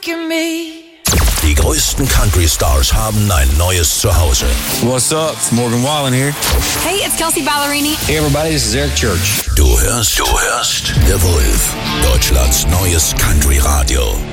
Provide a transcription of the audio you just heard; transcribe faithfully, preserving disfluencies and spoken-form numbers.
breaking me. Die größten Country-Stars haben ein neues Zuhause. What's up? It's Morgan Wallen here. Hey, it's Kelsey Ballerini. Hey everybody, this is Eric Church. Du hörst, du hörst The Wolf, Deutschlands neues Country-Radio.